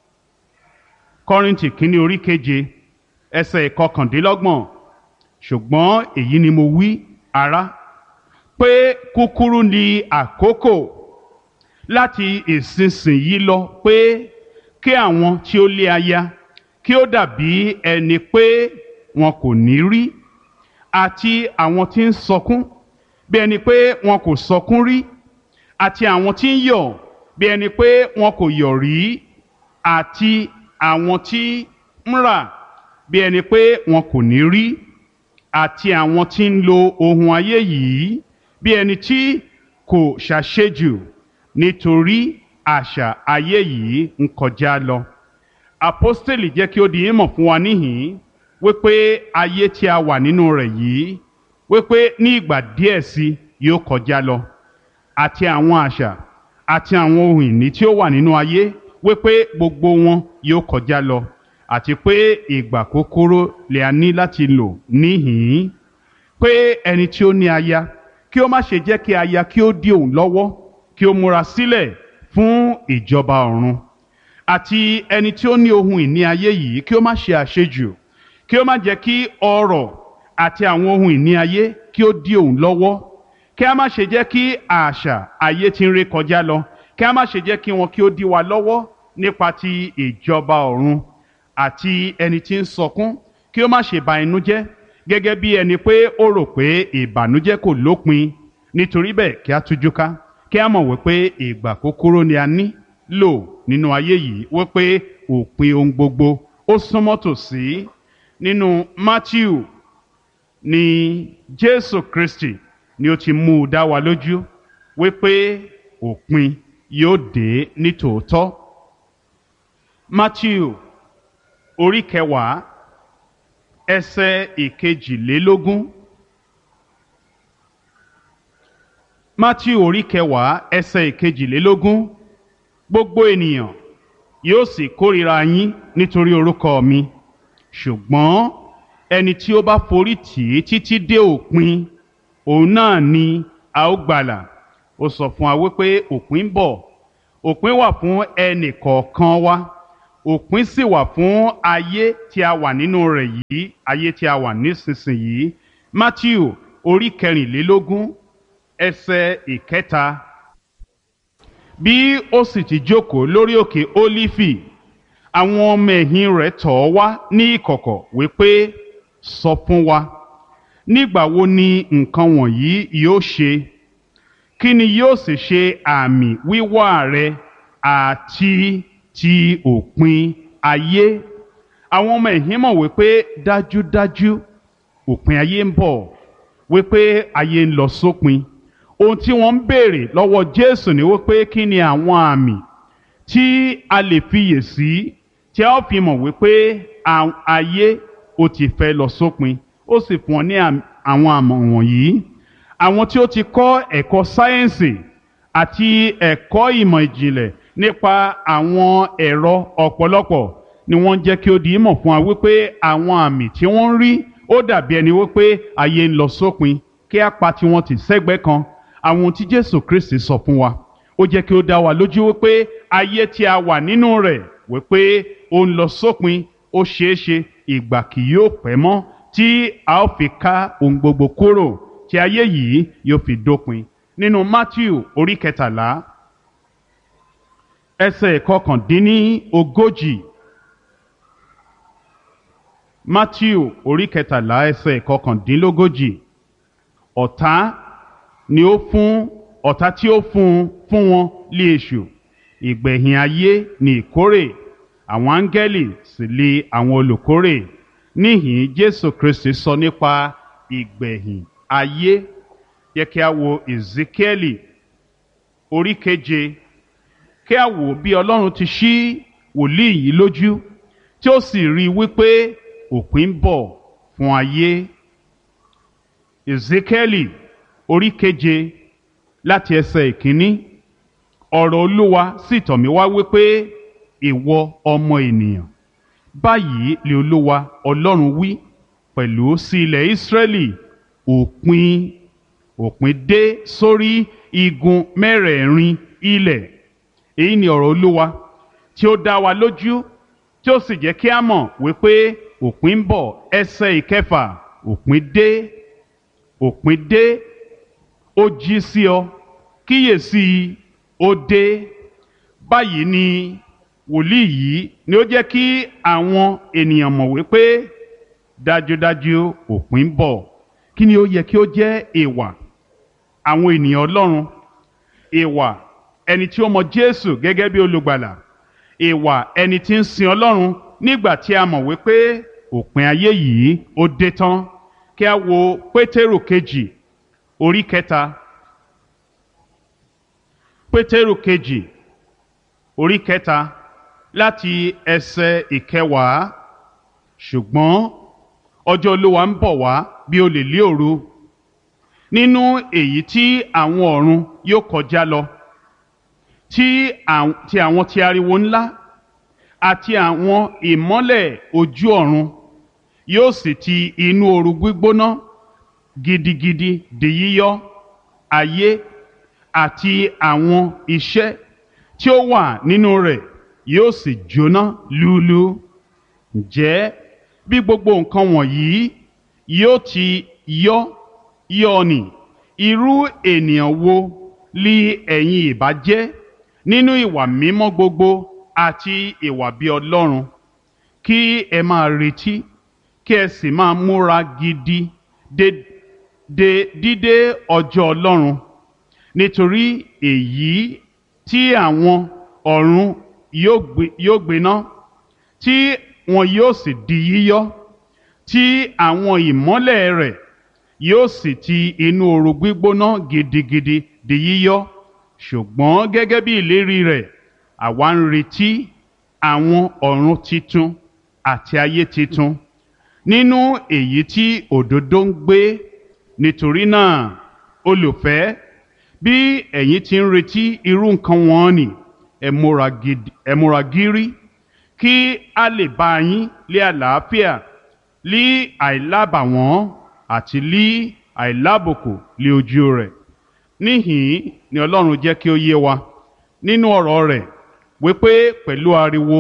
Kọ́ríńtì kínní orí keje ẹsẹ̀ ìkọkàndínlọ́gbọ̀n. Ṣùgbọ́n èyí ni mo wí, ará, pé kúkúrú ni àkókò láti ìsinsìnyí lọ, pé kí àwọn tí ó lé aya kí ó dàbí ẹni pé wọn kò ní rí, àti àwọn tí ń sọkún bí ẹni pé wọn kò sọkún rí, àti àwọn tí ń yọ̀ bí ẹni pé wọn kò yọ̀ rí, àti àwọn tí ń rà bí ẹni pé wọn kò ní rí, àti àwọn tí ń lo ohun ayé yìí bí ẹni tí kò ṣàṣejù, nítorí àṣà ayé yìí ń kọjá lọ. Àpọ́stélì jẹ́ kí ó di ìmọ̀ fún wa níhìn-ín wípé ayé tí a wà nínú rẹ̀ yìí, wípé ní ìgbà díẹ̀ sí yóò kọjá lọ, àti àwọn àṣà àti àwọn ohun ìní tí ó wà nínú ayé, wípé gbogbo wọn yóò kọjá lọ, àti pé ìgbà kúkúrú lè a ní láti lò níhìn-ín. Pé ẹni tí ó ní aya kí ó má ṣe jẹ́ kí aya kí ó dí òun lọ́wọ́, kí ó múra sílẹ̀ fún ìjọba ọ̀run. Àti ẹni tí ó ní ohun ìní ayé yìí kí ó má ṣe àṣejù, kí ó má jẹ́ kí ọrọ̀ àti àwọn ohun ìní ayé kí ó dí òun lọ́wọ́, kí a má ṣe jẹ́ kí àṣà ayé tí ń ré kọjá lọ, kí a má ṣe jẹ́ kí wọn kí ó dí wa lọ́wọ́ nípa ti ìjọba ọ̀run. Àti ẹni tí ń sọkún kí ó má ṣe ba inú jẹ́, gẹ́gẹ́ bí ẹni pé ó rò pé ìbànújẹ́ kò lópin. Nítorí bẹ́ẹ̀ kí a tújú ká, kí a mọ̀ wípé ìgbà kúkúrú ni a ní lò nínú ayé yìí, wípé òpin ohun gbogbo ó súnmọ́ tòsí. Nínú Mátíù ni Jésù Kristi ni ó ti mú u dá wa lójú wípé òpin yóò dé ní tòótọ́. Mátíù orí kẹwàá ẹsẹ̀ ìkejìlélógún. Mátíù orí kẹwàá ẹsẹ̀ ìkejìlélógún. Gbogbo ènìyàn yóò sì kórìíra yín nítorí orúkọ mi, ṣùgbọ́n ẹni tí ó bá forí tì í títí dé òpin, òun náà ni a ó gbàlà. Ó sọ fún wa wípé òpin ń bọ̀. Òpin wà fún ẹnì kọ̀ọ̀kan wa. Òpin sì wà fún ayé tí a wà nínú rẹ̀ yìí, ayé tí a wà nísinsìnyí. Mátíù orí kẹrìnlélógún ẹsẹ̀ ìkẹta. Bí ó sì ti jókòó lórí òkè Ólífì, àwọn ọmọ ẹ̀yìn rẹ̀ tọ̀ ọ́ wá ní ìkọ̀kọ̀ wípé, sọ fún wa, nígbà wo ni nǹkan wọ̀nyí yóò ṣe? Kí ni yóò sì ṣe àmì wíwá rẹ àti ti òpin ayé? Àwọn ọmọ ẹ̀yìn mọ̀ wípé dájúdájú òpin ayé ń bọ̀, wípé ayé ń lọ sópin. Ohun tí wọ́n ń béèrè lọ́wọ́ Jésù ni wípé kí ni àwọn àmì tí a lè fiyè sí, tí a ó fi mọ̀ wípé ayé ó ti fẹ́ lọ sópin. Ó sì fún ọ ní àwọn àmọ̀ wọ̀nyí. Àwọn tí ó ti kọ́ ẹ̀kọ́ sáyẹ́ǹsì àti ẹ̀kọ́ ìmọ̀ ìjìnlẹ̀ nípa àwọn ẹ̀rọ ọ̀pọ̀lọpọ̀ ni wọ́n jẹ́ kí ó di ìmọ̀ fún wa wípé àwọn àmì tí wọ́n ń rí ó dàbí ẹni wípé ayé ń lọ sópin. Kí á pa tiwọn tì sẹ́gbẹ́ kan. Àwọn ohun tí Jésù Kristi sọ fún wa, ó jẹ́ kí ó dá wa lójú wípé ayé tí a wà nínú rẹ̀ wípé ó ń lọ sópin. Ó ṣeé ṣe ìgbà kì yóò pẹ́ mọ́ tí a ó fi ká ohun gbogbo kúrò, tí ayé yìí yóò fi dópin. Nínú Mátíù orí kẹtàlá ẹsẹ̀ kọkàndínní ogójì. Mátíù orí kẹtàlá ẹsẹ̀ kọkàndínlógójì. Ọ̀tá ni ó fún ọ̀tá tí ó fún fún wọn lé èṣù. Ìgbẹ̀yìn ayé ni ìkórè, àwọn áńgẹ́lì sì lé àwọn olùkórè. Níhìn Jésù Kristi sọ nípa ìgbẹ̀yìn ayé. Yẹ kí a wo Ezekiẹ́lì orí keje, kí a wò bí Ọlọ́run ti ṣí wòlíì yìí lójú tí ó sì rí wípé òpin ń bọ̀ fún ayé. Ezekiẹ́lì orí keje láti ẹsẹ̀ ìkíní. Ọ̀rọ̀ Olúwa sì tọ̀ mí wá wípé, ìwọ ọmọ ènìyàn, báyìí lè Olúwa Ọlọ́run wí pẹ̀lú sí ilẹ̀ Ísírẹ́lì, òpin òpin dé sórí igun mẹ́rẹ̀ẹ̀rin ilẹ̀. Èyí ni ọ̀rọ̀ Olúwa tí ó dá wa lójú, tí ó sì jẹ́ kí a mọ̀ wípé òpin ń bọ̀. Ẹsẹ̀ ìkẹfà, òpin dé, òpin dé, ó jí sí ọ, kíyèsí ó dé. Báyìí ni wòlíì yìí ni ó jẹ́ kí àwọn ènìyàn mọ̀ wípé dájúdájú òpin ń bọ̀. Kí ni ó yẹ kí ó jẹ́ ìwà àwọn ènìyàn Ọlọ́run? Ìwà ẹni tí ó mọ Jésù gẹ́gẹ́ bí olùgbàlà, ìwà ẹni tí ń sin Ọlọ́run nígbà tí a mọ̀ wípé òpin ayé yìí ó dé tán. Kí a wo Pétérù kejì orí kẹta. Pétérù kejì orí kẹta láti ẹsẹ̀ ìkẹwàá. Ṣùgbọ́n ọjọ́ Olúwa ń bọ̀ wá bí olè lé òru, nínú èyí tí àwọn ọ̀run yóò kọjá lọ, tí àwọn ti ariwo ńlá àti àwọn ìmọ́lẹ̀ ojú ọ̀run yóò sì ti inú ooru gbígbóná gidigidi di yíyọ. Ayé àti àwọn iṣẹ́ tí ó wà nínú rẹ̀ yóò sì jóná lúlú. Ǹjẹ́ bí gbogbo nǹkan wọ̀nyí yóò ti yọ́ yọ́ ni, irú ènìyàn wo li ẹ̀yin ìbá jẹ́ nínú ìwà mímọ́ gbogbo àti ìwà bí Ọlọ́run? Kí ẹ máa retí, kí ẹ sì máa múra gidi de de dídé ọjọ́ Ọlọ́run, nítorí èyí tí àwọn ọ̀run yóò gbiná, tí wọn yóò sì di yíyọ, tí àwọn ìmọ́lẹ̀ rẹ̀ yóò sì ti inú ooru gbígbóná gidigidi di yíyọ. Ṣùgbọ́n gẹ́gẹ́ bí ìlérí rẹ̀, àwa ń retí àwọn ọ̀run titun àti ayé titun, nínú èyí tí òdodo ń gbé. Nítorí náà, olùfẹ́, bí ẹ̀yin ti ń retí irú nǹkan wọ̀nnì, ẹ múra gidi, ẹ múra gírí, kí a lè bá yín lé àlàáfíà, lí àìlábàwọ́n àti lí àìlábùkù lé ojú rẹ̀. Níhìn ni Ọlọ́run jẹ́ kí ó yé wa nínú ọ̀rọ̀ rẹ̀ wípé pẹ̀lú ariwo,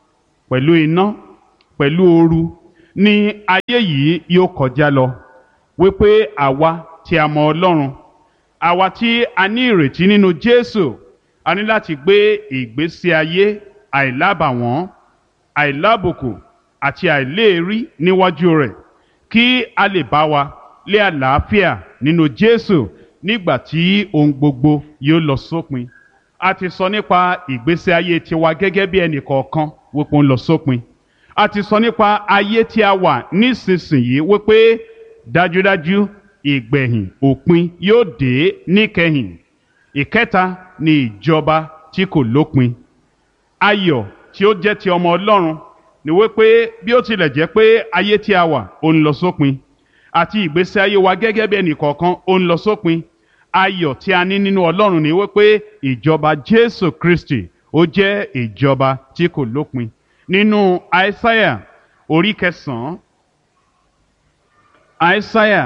pẹ̀lú iná, pẹ̀lú ooru ni ayé yìí yóò kọjá lọ. Wípé àwa tí a mọ Ọlọ́run, àwa tí a ní ìrètí nínú Jésù, a ní láti gbé ìgbésí ayé àìlábàwọ́n, àìlábùkù àti àìléèrí níwájú rẹ̀, kí a lè bá wa lé àlàáfíà nínú Jésù nígbà tí ohun gbogbo yóò lọ sópin. A ti sọ nípa ìgbésí ayé tiwa gẹ́gẹ́ bí ẹnì kọ̀ọ̀kan wípé ó ń lọ sópin. A ti sọ nípa ayé tí a wà nísinsìnyí wípé dájúdájú ìgbẹ̀yìn òpin yóò dé níkẹyìn. Ìkẹta ni ìjọba tí kò lópin. Ayọ̀ tí ó jẹ́ ti ọmọ Ọlọ́run ni wípé bí ó tilẹ̀ jẹ́ pé ayé tí a wà ó ń lọ sópin, àti ìgbésí ayé wa gẹ́gẹ́ bí ẹnì kọ̀ọ̀kan ó ń lọ sópin, ayọ̀ tí a ní nínú Ọlọ́run ni wípé ìjọba Jésù Kristi ó jẹ́ ìjọba tí kò lópin. Nínú Aísáyà orí kẹsàn-án, Aísáyà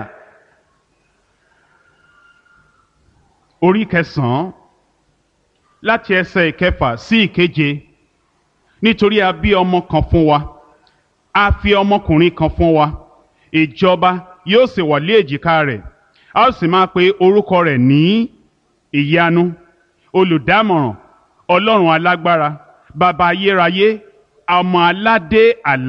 orí kẹsàn-án láti ẹsẹ̀ ìkẹfà sí ìkeje. Nítorí a bí ọmọ kan fún wa, a fi ọmọkùnrin kan fún wa, ìjọba yóò sì wà lé èjìká rẹ̀, a ó sì máa pe orúkọ rẹ̀ ní ìyanu, olùdámọ̀ràn, Ọlọ́run alágbára, bàbá ayérayé, ọmọ aládé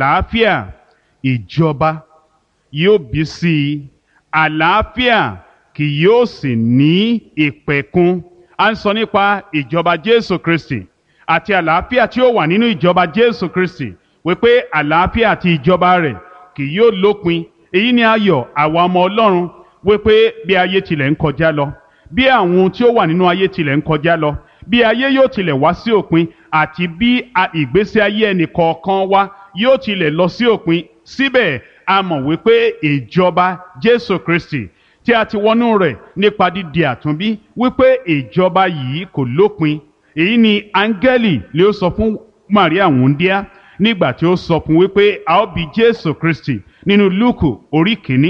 àlàáfíà. Ìjọba yóò bí sí i, àlàáfíà kì yóò sì ní ìpẹ̀kun. À ń sọ nípa ìjọba Jésù Kristi àti àlàáfíà tí ó wà nínú ìjọba Jésù Kristi, wípé àlàáfíà àti ìjọba rẹ̀ kì yóò lópin. Èyí ni ayọ̀ àwa ọmọ Ọlọ́run, wípé bí ayé tilẹ̀ ń kọjá lọ, bí àwọn ohun tí ó wà nínú ayé tilẹ̀ ń kọjá lọ, bí ayé yóò tilẹ̀ wá sí òpin, àti bí ìgbésí ayé ẹnì kọ̀ọ̀kan wa yóò tilẹ̀ lọ sí òpin, síbẹ̀ a mọ̀ wípé ìjọba Jésù Kristi tí a ti wọnú rẹ̀ nípa dídi àtúnbí, wípé ìjọba yìí kò lópin. Èyí ni áńgẹ́lì lè ó sọ fún Màríà wúńdíá nígbà tí ó sọ fún wípé a ó bí Jésù Kristi nínú Lúùkù orí kìíní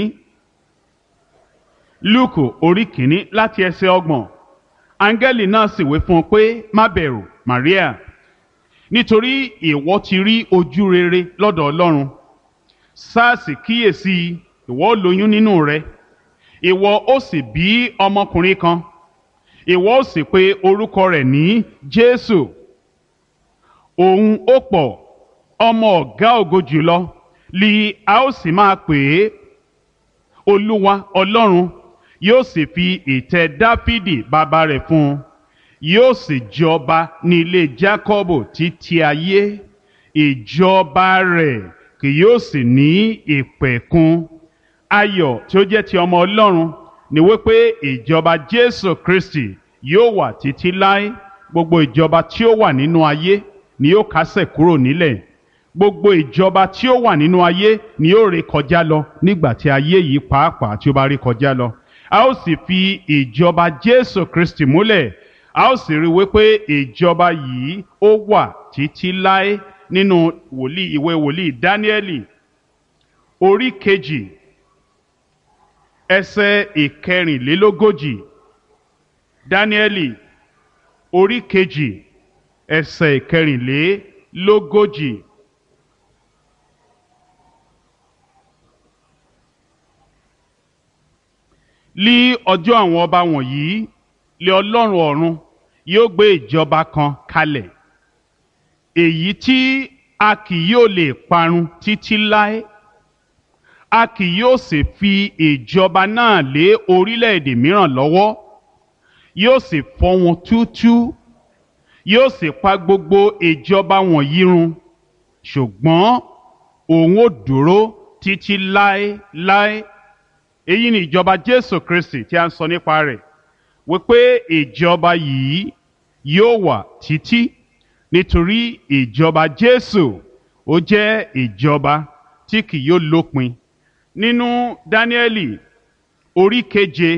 Lúùkù orí kìíní láti ẹsẹ̀ ọgbọ̀n. Áńgẹ́lì náà sì wí fún un pé, má bẹ̀rù Màríà, nítorí ìwọ ti rí ojú rere lọ́dọ̀ Ọlọ́run. Sáàsì kíyèsí, ìwọ ó lóyún nínú rẹ, ìwọ ó sì bí ọmọkùnrin kan, ìwọ ó sì pe orúkọ rẹ̀ ní Jésù. Òun ó pọ̀, ọmọ ọ̀gá ògo jùlọ li a ó sì máa pè é. Olúwa Ọlọ́run yóò sì fi ìtẹ́ Dáfídì bàbá rẹ̀ fún un, yóò sì jọba ní ilé Jákọ́bù títí ayé, ìjọba rẹ̀ kì yóò sì ní ìpẹ̀kun. Ayọ̀ tí ó jẹ́ ti ọmọ Ọlọ́run ni wípé ìjọba Jésù Kristi yóò wà títí láé. Gbogbo ìjọba tí ó wà nínú ayé ni yóò kásẹ̀ kúrò nílẹ̀. Gbogbo ìjọba tí ó wà nínú ayé ni yóò ré kọjá lọ nígbà tí ayé yìí pàápàá tí ó bá ré kọjá lọ. A ó sì fi ìjọba Jésù Kristi múlẹ̀. A ó sì rí wípé ìjọba yìí ó wà títí láé. Nínú wòlíì ìwé wòlíì Dáníẹ́lì orí kejì ẹsẹ̀ ìkẹrìnlélógójì. Dáníẹ́lì orí kejì ẹsẹ̀ ìkẹrìnlélógójì. Lí ọjọ́ àwọn ọba wọ̀nyí, lé Ọlọ́run ọ̀run yóò gbé ìjọba kan kalẹ̀, èyí tí a kì yóò lè parun títí láé. A kì yóò sì fi ìjọba náà lé orílẹ̀-èdè mìíràn lọ́wọ́, yóò sì fọ́ wọn túútúú, yóò sì pa gbogbo ìjọba wọ̀nyí run, ṣùgbọ́n òun ó dúró títí láéláé. Èyí ni ìjọba Jésù Kristi tí a ń sọ nípa rẹ̀, wípé ìjọba yìí yóò wà títí, nítorí ìjọba Jésù ó jẹ́ ìjọba tí kì yóò lópin. Nínú Dáníẹ́lì orí keje,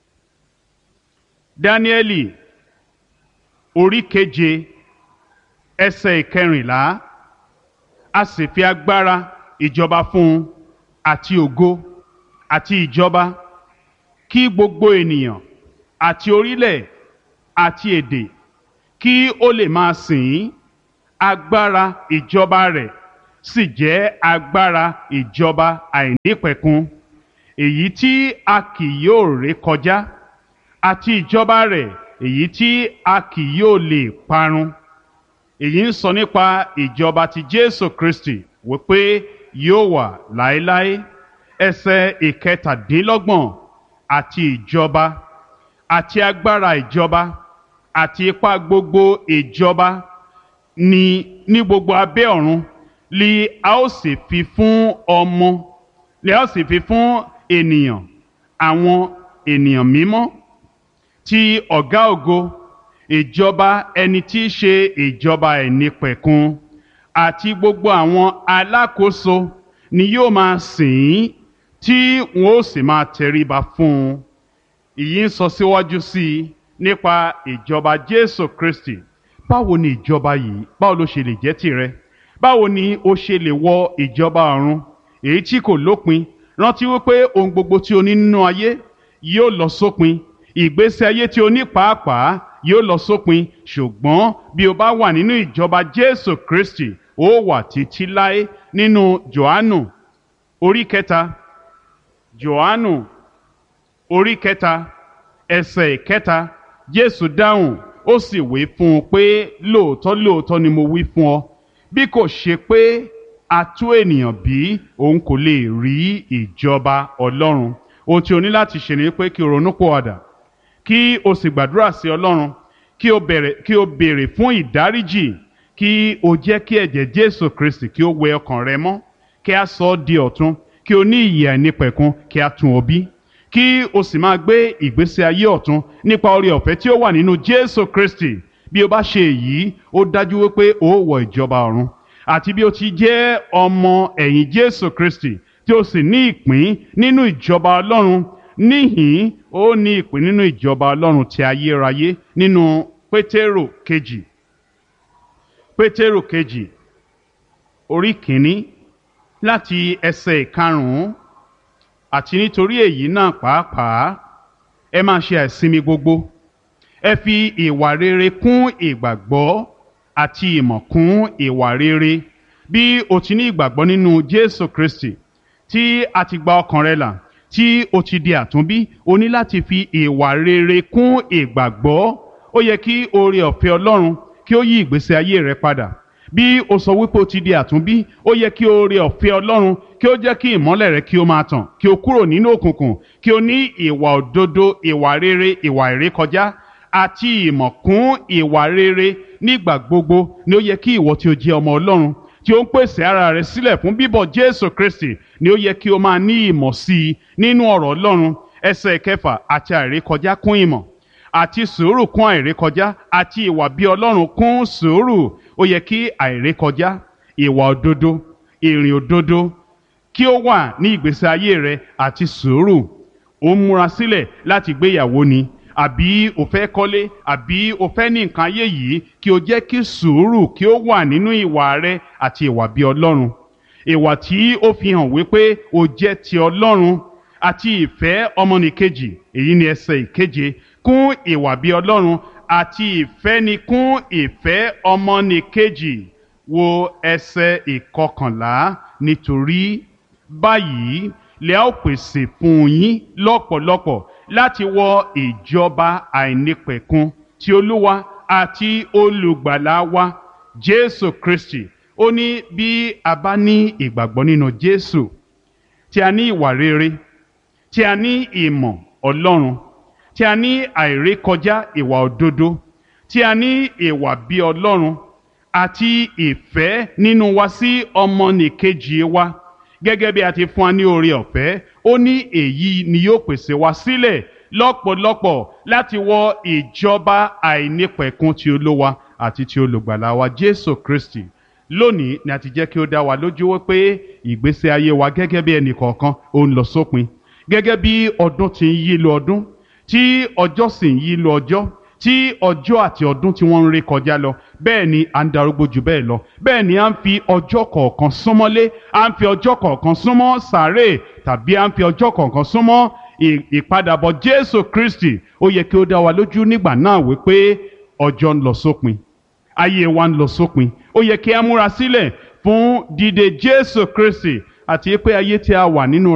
Dáníẹ́lì orí keje ẹsẹ̀ ìkẹrìnlá, a sì fi agbára ìjọba fún un àti ògo àti ìjọba, kí gbogbo ènìyàn àti orílẹ̀ àti èdè kí ó lè máa sìn ín. Agbára ìjọba rẹ̀ sì jẹ́ agbára ìjọba àìnípẹ̀kun, èyí tí a kì yóò ré kọjá, àti ìjọba rẹ̀ èyí tí a kì yóò lè parun. Èyí ń sọ nípa ìjọba ti Jésù Kristi, wípé yóò wà láéláé. Ẹsẹ̀ ìkẹtàdínlọ́gbọ̀n, àti ìjọba àti agbára ìjọba àti ipá gbogbo ìjọba ní ní gbogbo abẹ́ ọ̀run li a ó sì fi fún ọmọ li a ó sì fi fún ènìyàn, àwọn ènìyàn mímọ́ ti ọ̀gá ògo, ìjọba ẹni tí í ṣe ìjọba ẹ̀nípẹ̀kun, àti gbogbo àwọn alákòóso ni yóò máa sìn ín, tí wọn ó sì máa tẹríba fún un. Èyí ń sọ síwájú sí i nípa ìjọba Jésù Kristi. Báwo ni ìjọba yìí, báwo ló ṣe lè jẹ́ tìrẹ? Báwo ni o ṣe lè wọ ìjọba ọ̀run èyí tí kò lópin? Rántí wípé ohun gbogbo tí o ní nínú ayé yóò lọ sópin. Ìgbésí ayé tí o ní pàápàá yóò lọ sópin. Ṣùgbọ́n bí o bá wà nínú ìjọba Jésù Kristi, ó wà títí láé. Nínú Jòhánù orí kẹta, Jòhánù orí kẹta ẹsẹ̀ ìkẹta, Jésù dáhùn ó sì wí fún un pé, lóòótọ́ lóòótọ́ ni mo wí fún ọ, bí kò ṣe pé a tú ènìyàn bí, òun kò lè rí ìjọba Ọlọ́run. ohun tí o ní láti ṣe ni pé kí o ronú pòwàdà, kí o sì gbàdúrà sí Ọlọ́run, kí o bẹ̀rẹ̀ kí o béèrè fún ìdáríjì, kí o jẹ́ kí ẹ̀jẹ̀ Jésù Kristi kí ó wẹ ọkàn rẹ mọ́, kí a sọ ọ́ di ọ̀tun, kí o ní ìyè àìnípẹ̀kun, kí a tún ọ bí, kí o sì máa gbé ìgbésí ayé ọ̀tun nípa oore ọ̀fẹ́ tí ó wà nínú Jésù Kristi. Bí o bá ṣe èyí, ó dájú wípé o ó wọ ìjọba ọ̀run. Àti bí o ti jẹ́ ọmọ ẹ̀yìn Jésù Kristi tí o sì ní ìpín nínú ìjọba Ọlọ́run, níhìn ó ní ìpín nínú ìjọba Ọlọ́run ti ayérayé nínú Pétérù kejì Pétérù kejì orí kìíní láti ẹsẹ̀ ìkarùn-ún. Àti nítorí èyí náà pàápàá ẹ máa ṣe àìsinmi gbogbo, ẹ fi ìwà rere kún ìgbàgbọ́ àti ìmọ̀ kún ìwà rere. Bí o ti ní ìgbàgbọ́ nínú Jésù Kristi, tí a ti gba ọkàn rẹ là, tí o ti di àtúnbí, o ní láti fi ìwà rere kún ìgbàgbọ́. Ó yẹ kí oore ọ̀fẹ́ Ọlọ́run kí ó yí ìgbésí ayé rẹ padà. Bí o sọ wípé o ti di àtúnbí, ó yẹ kí oore ọ̀fẹ́ Ọlọ́run kí ó jẹ́ kí ìmọ́lẹ̀ rẹ kí ó máa tàn, kí o kúrò nínú òkùnkùn, kí o ní ìwà òdodo, ìwà rere, ìwà ìrékọjá àti ìmọ̀ kún ìwà rere. Nígbà gbogbo ni ó yẹ kí ìwọ tí o jẹ́ ọmọ Ọlọ́run, tí ó ń pèsè ara rẹ sílẹ̀ fún bíbọ̀ Jésù Kristi, ni ó yẹ kí o máa ní ìmọ̀ sí i nínú ọ̀rọ̀ Ọlọ́run. Ẹsẹ̀ kẹfà, àti àìrékọjá kún ìmọ̀, àti sùúrù kún àìrékọjá, àti ìwà bí Ọlọ́run kún sùúrù. Ó yẹ kí àìrékọjá, ìwà òdodo, ìrìn òdodo kí ó wà ní ìgbésí ayé rẹ, àti sùúrù. Ó ń múra sílẹ̀ láti gbéyàwó ni, àbí o fẹ́ kọ́lé, àbí o fẹ́ ní nǹkan ayé yìí, kí o jẹ́ kí sùúrù kí ó wà nínú ìwà rẹ àti ìwà bí Ọlọ́run. Ìwà tí ó fi hàn wípé o jẹ́ ti Ọlọ́run, àti ìfẹ́ ọmọnìkejì, èyí ni ẹsẹ̀ ìkeje, kún ìwà bí Ọlọ́run, àti ìfẹ́ ni kún ìfẹ́ ọmọnìkejì. Wo ẹsẹ̀ ìkọkànlá, nítorí báyìí lè ó pèsè fún yín lọ́pọ̀lọpọ̀ láti wọ ìjọba àìnípẹ̀kun ti Olúwa àti olùgbàlà wa Jésù Kristi. Ó ní bí a bá ní ìgbàgbọ́ nínú Jésù, tí a ní ìwà rere, tí a ní ìmọ̀ Ọlọ́run, tí a ní àìrékọjá ìwà òdodo, tí a ní ìwà bí Ọlọ́run àti ìfẹ́ nínú wa sí ọmọnìkejì wa, gẹ́gẹ́ bí a ti fún wa ní oore ọ̀fẹ́, ó ní èyí ni yóò pèsè wa sílẹ̀ lọ́pọ̀lọpọ̀ láti wọ ìjọba àìnípẹ̀kun ti Olúwa àti ti olùgbàlà wa Jésù Kristi. Lónìí ni a ti jẹ́ kí ó dá wa lójú wípé ìgbésí ayé wa gẹ́gẹ́ bí ẹnì kọ̀ọ̀kan ó ń lọ sópin. Gẹ́gẹ́ bí ọdún ti ń yí lọ ọdún, tí ọjọ́ sì ń yí lọ ọjọ́, tí ọjọ́ àti ọdún tí wọ́n ń ré kọjá lọ, bẹ́ẹ̀ ni à ń darúgbó jù bẹ́ẹ̀ lọ. Bẹ́ẹ̀ ni à ń fi ọjọ́ kọ̀ọ̀kan súnmọ́lé, à ń fi ọjọ́ kọ̀ọ̀kan súnmọ́ sàréè, tàbí à ń fi ọjọ́ kọ̀ọ̀kan súnmọ́ ìpadàbọ̀ Jésù Kristi. Ó yẹ kí ó dá wa lójú nígbà náà wípé ọjọ́ ń lọ sópin, ayé wa ń lọ sópin. Ó yẹ kí a múra sílẹ̀ fún dídé Jésù Kristi, àti pé ayé tí a wà nínú